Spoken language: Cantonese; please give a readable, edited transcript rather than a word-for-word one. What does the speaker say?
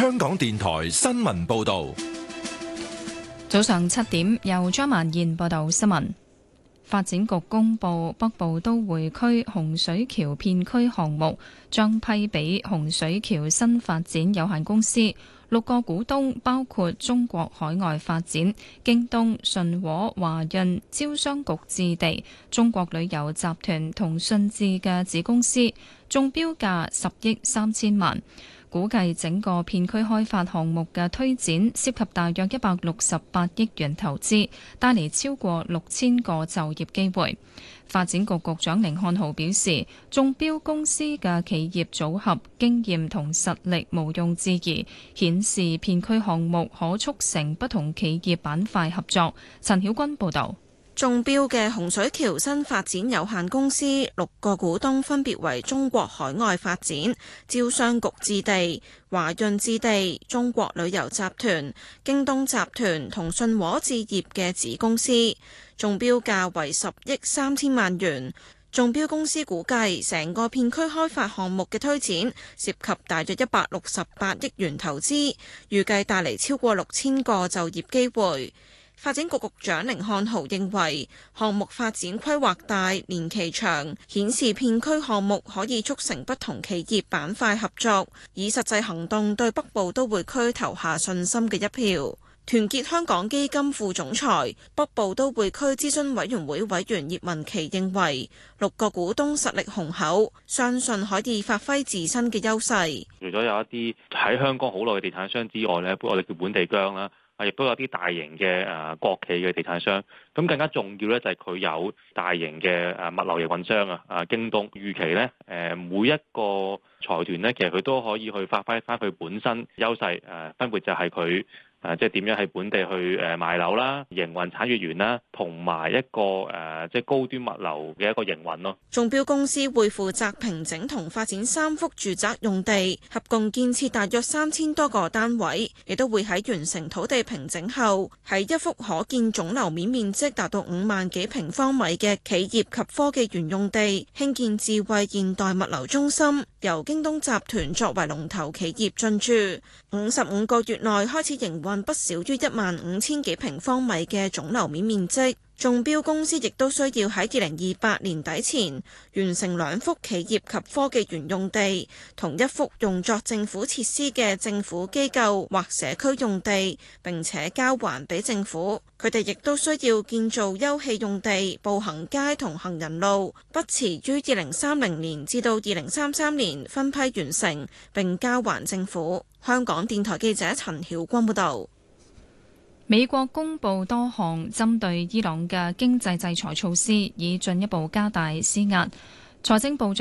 香港電台新聞報道。 早上7點，由張曼燕報道新聞。發展局公布北部都會區洪水橋片區項目將批俾洪水橋新發展有限公司，6個股東包括中國海外發展、京東、信和、華潤、招商局置地、中國旅遊集團同信置嘅子公司，中標價10億3千萬。估計整個片區開發項目嘅推展涉及大約168億元投資，帶嚟超過6000個就業機會。發展局局長甯漢豪表示，中標公司嘅企業組合、經驗同實力毋庸置疑，顯示片區項目可促成不同企業板塊合作。陳曉君報導。 中標嘅洪水橋新發展有限公司6個股東分別為中國海外發展、招商局置地、華潤置地、中國旅遊集團、京東集團同信和置業嘅子公司，中標價為10億3千萬元。中標公司估計成個片區開發項目嘅推展涉及大約168億元投資，預計帶嚟超過6000個就業機會。發展局局長甯漢豪認為，項目發展規劃大、年期長，顯示片區項目可以促成不同企業板塊合作，以實際行動對北部都會區投下信心嘅一票。團結香港基金副總裁、北部都會區諮詢委員會委員葉文琪認為，6個股東實力雄厚，相信可以發揮自身嘅優勢。 除咗有一啲喺香港好耐嘅地產商之外呢，我哋叫本地薑啦。亦都有啲大型嘅國企嘅地產商，咁更加重要咧就係佢有大型嘅物流營運商京東預期咧每一個財團咧，其實佢都可以去發揮翻佢本身優勢分別就係佢即係點樣喺本地去賣樓啦、營運產業園啦，同埋一個即係高端物流嘅一個營運咯。 中標公司會負責平整同發展3幅住宅用地，合共建設大約3000多個單位，亦都會喺完成土地平整後，喺一幅可建總樓面面積達到5萬幾平方米嘅企業及科技園用地，興建智慧現代物流中心，由京東集團作為龍頭企業進駐，55個月內開始營運不少於15000幾平方米嘅總樓面面積。中標公司亦都需要喺2028年底前完成2幅企業及科技園用地，同1幅用作政府設施嘅政府機構或社區用地，並且交還俾政府。佢哋亦都需要建造休憩用地、步行街同行人路，不遲於2030年至到2033年分批完成，並交還政府。香港電台記者陳曉君報導。 美國公布多項針對伊朗嘅經濟制裁措施，以進一步加大施壓。財政部長